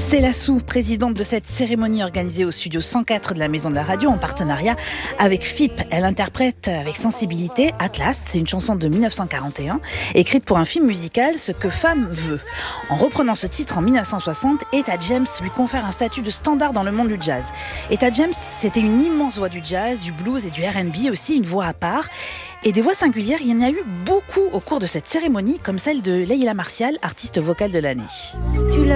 C'est la présidente de cette cérémonie organisée au studio 104 de la Maison de la Radio en partenariat avec FIP. Elle interprète avec sensibilité Atlas, c'est une chanson de 1941, écrite pour un film musical, Ce que femme veut. En reprenant ce titre en 1960, Etta James lui confère un statut de standard dans le monde du jazz. Etta James, c'était une immense voix du jazz, du blues et du R&B, aussi une voix à part. Et des voix singulières, il y en a eu beaucoup au cours de cette cérémonie, comme celle de Leila Martial, artiste vocale de l'année.